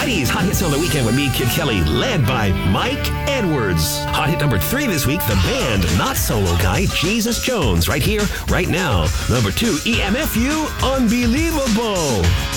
Friday's Hot Hits on the Weekend with me, Kid Kelly, led by Mike Edwards. Hot hit number 3 this week, the band, not solo guy, Jesus Jones, right here, right now. Number 2, EMFU, Unbelievable.